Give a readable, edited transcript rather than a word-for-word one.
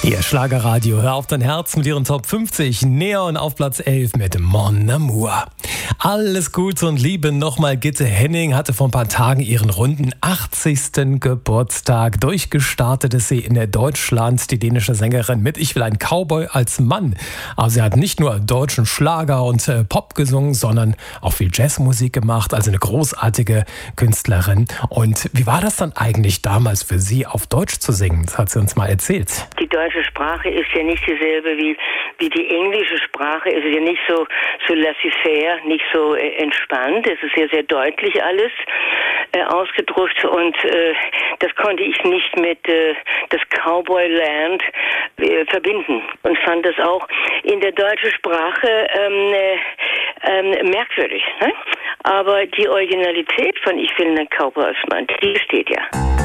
Ihr Schlagerradio, hör auf dein Herz mit ihren Top 50. Neon auf Platz 11 mit Mon Amour. Alles Gute und Liebe nochmal. Gitte Henning hatte vor ein paar Tagen ihren runden 80. Geburtstag. Durchgestartet ist sie in der Deutschland, die dänische Sängerin mit Ich will ein Cowboy als Mann. Aber sie hat nicht nur deutschen Schlager und Pop gesungen, sondern auch viel Jazzmusik gemacht. Also eine großartige Künstlerin. Und wie war das dann eigentlich damals für Sie, auf Deutsch zu singen? Das hat sie uns mal erzählt. Die deutsche Sprache ist ja nicht dieselbe wie die englische Sprache. Es ist ja nicht so laissez-faire, nicht so entspannt. Es ist ja sehr deutlich alles ausgedrückt und das konnte ich nicht mit das Cowboyland verbinden und fand das auch in der deutschen Sprache merkwürdig. Ne? Aber die Originalität von Ich will einen Cowboy als Mann, die besteht ja.